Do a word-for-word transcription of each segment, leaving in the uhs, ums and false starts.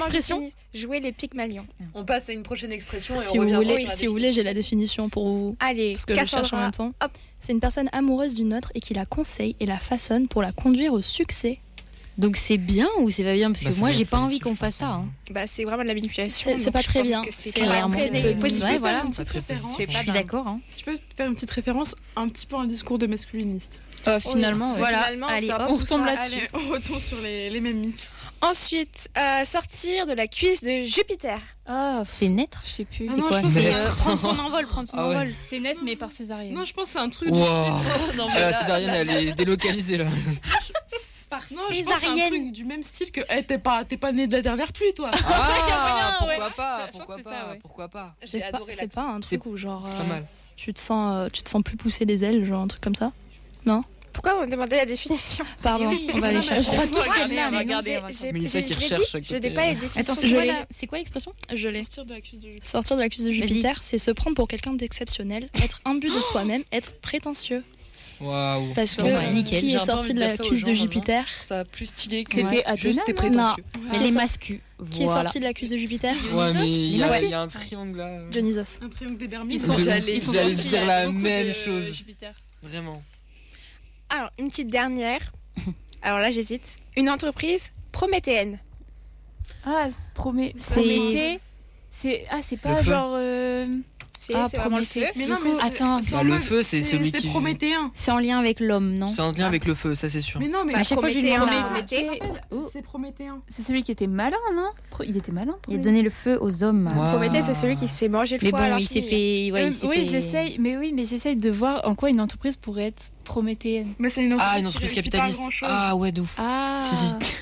expression. Comment jouer les Pygmalions. On passe à une prochaine expression et Si on vous revient voulez, sur la si vous voulez, j'ai la définition pour vous. Allez, Parce que je cherche en Cassandra. même temps. Hop. C'est une personne amoureuse d'une autre et qui la conseille et la façonne pour la conduire au succès. Donc c'est bien ou c'est pas bien? Parce que Bah, c'est moi, bien j'ai pas positif, envie qu'on je fasse pense, ça. hein. hein. Bah, c'est vraiment de la manipulation. C'est- c'est donc pas je très pense bien. que C'est C'est pas clairement très pas positif. positif. Ouais, voilà. Une petite Pas très référence. positif. Je suis d'accord. Hein. Si je peux faire une petite référence, un petit peu un discours de masculiniste. Euh, finalement, ouais. Voilà. Allez, c'est un hop, peu on tout retombe ça. là-dessus. Allez, on retombe sur les, les mêmes mythes. Ensuite, euh, sortir de la cuisse de Jupiter. Ah, C'est naître. je sais plus. Ah C'est non, quoi? je pense C'est que euh, Naître. prendre son envol, prendre son Ah ouais. envol. C'est net, mais par césarienne. Non, je pense que c'est un truc Wow. du style. Oh, non, mais Ah, la là, césarienne, là, elle est délocalisée là. Par Non, je pense que c'est un truc du même style que hey, t'es pas, t'es pas né de la dernière pluie, toi. Ah, moyen, pourquoi ouais. pas, Ça, je pense pourquoi que c'est pas, ça, ouais. pourquoi pas. J'ai C'est pas, adoré c'est l'accent. pas un truc où genre C'est euh, pas mal. tu te sens euh, tu te sens plus pousser les ailes, genre un truc comme ça. Pourquoi on me demandait la définition? Pardon, Oui, on va non, aller mais chercher. on va tous Moi, regarder, j'ai- on va j'ai- regarder, j'ai- on va j'ai- Mélissa j'ai- qui je l'ai recherche dit, à Je n'ai côté. pas les définitions. Attends, Je c'est quoi, l'ai. la- c'est quoi l'expression? Je l'ai. Sortir de la cuisse de Jupiter. Sortir de la cuisse de Jupiter, c'est se prendre pour quelqu'un d'exceptionnel, être imbu de soi-même, être prétentieux. Waouh. Parce que Bon, bah, euh, nickel. qui J'ai est un peu sorti envie de de la dire ça aux cuisse de gens, Jupiter Ça plus stylé que C'était juste Athéna, t'es non prétentieux. Mais Qui est les so- mascus. Qui est Voilà. sorti de la cuisse de Jupiter Ouais, mais il y, a- masqués. il y a un triangle là. Dionysos. Un triangle des Bermudes. Ils sont De ouf. jalés, ils sont J'allais gentils, dire il y a la beaucoup même de chose. Jupiter. Vraiment. Alors, une petite dernière. Alors là, j'hésite. Une entreprise prométhéenne. Ah, Promé- C'est- Prométhée. C'est ah, c'est pas Le feu. genre. euh, C'est Ah, c'est vraiment le Prométhée. feu. Mais Du non, coup, mais c'est- attends. c'est Bah, en le mode- feu, c'est celui qui- C'est prométhéen. C'est en lien avec l'homme, non? C'est en lien avec le feu, ça c'est sûr. Mais non, mais À chaque fois, je lui demande. Prométhée, la- Prométhée. Oh, c'est prométhéen. c'est celui qui était malin, non Pro- Il était malin. Il a Prométhée. donné le feu aux hommes. Wow. Prométhée, c'est celui qui se fait manger le Mais foie bon, à il s'est l'infini. fait. Ouais, Euh, il s'est oui, fait- j'essaye, mais oui, mais j'essaye de voir en quoi une entreprise pourrait être prométhéenne. Mais c'est une entreprise, Ah, une qui entreprise réussit capitaliste. Pas grand-chose. Ah ouais, de ouf. Ah. Si,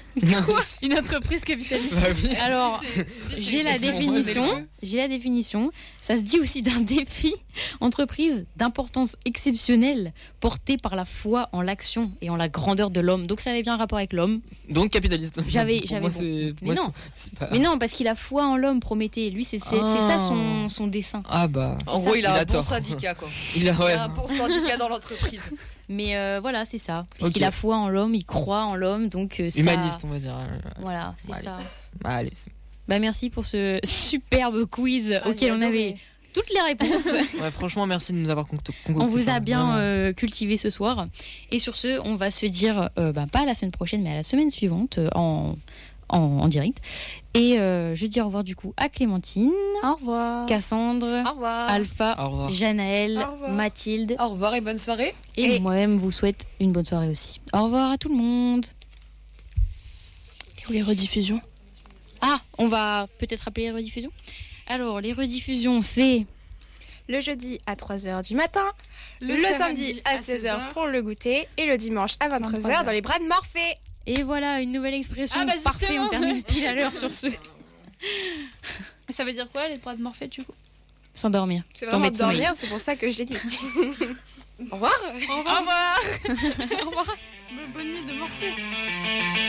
si. Une entreprise capitaliste. Bah oui. Alors, Si c'est- si c'est j'ai la exactement définition. ça, J'ai la définition. Ça se dit aussi d'un défi entreprise d'importance exceptionnelle portée par la foi en l'action et en la grandeur de l'homme. Donc ça avait bien un rapport avec l'homme. Donc capitaliste. J'avais- Pour j'avais moi, bon. c'est- Mais moi, non. c'est pas- Mais non, parce qu'il a foi en l'homme, Prométhée. Lui, c'est c'est- c'est ça son, son dessin. Ah bah. En gros, il a Il a un bon tort. syndicat, quoi. Il a Il ouais. a un bon syndicat dans l'entreprise. Mais euh, voilà, c'est ça. Puisqu'il Ok. a foi en l'homme, il croit en l'homme, donc euh, ça- Humaniste, on va dire. Voilà, c'est Allez. ça. Bah, allez. c'est- Bah merci pour ce superbe quiz Ah, auquel j'ai on avait adoré. toutes les réponses. Ouais, franchement, merci de nous avoir concocté concocté On vous ça, a bien vraiment. euh, cultivé ce soir. Et sur ce, on va se dire, euh, bah, pas à la semaine prochaine, mais à la semaine suivante, euh, en, en, en direct. Et euh, je dis au revoir du coup à Clémentine, Au revoir. Cassandre, Au revoir. Alpha, Au revoir. Janaël, Au revoir. Mathilde. Au revoir et bonne soirée. Et, Et- moi-même vous souhaite une bonne soirée aussi. Au revoir à tout le monde. Ou les rediffusions. Ah, on va peut-être rappeler les rediffusions. Alors, les rediffusions, c'est... Le jeudi à trois heures du matin, le, samedi samedi à seize heures pour le goûter et le dimanche à vingt-trois heures vingt-trois dans les bras de Morphée. Et voilà, une nouvelle expression. Ah bah, Parfait, justement. on termine pile à l'heure sur ce. Ça veut dire quoi les droits de Morphée du coup? S'endormir. C'est Tomber vraiment de sommeil. dormir, c'est pour ça que je l'ai dit. Au revoir. Au revoir. Au revoir. Bonne nuit de Morphée.